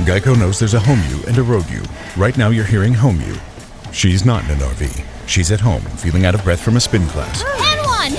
Geico knows there's a home you and a road you. Right now you're hearing home you. She's not in an RV. She's at home, feeling out of breath from a spin class.